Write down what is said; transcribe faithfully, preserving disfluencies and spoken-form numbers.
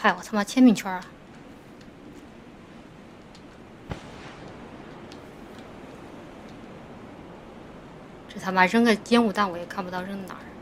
嗨，我他妈签名圈啊！这他妈扔个烟雾弹，我也看不到扔哪儿。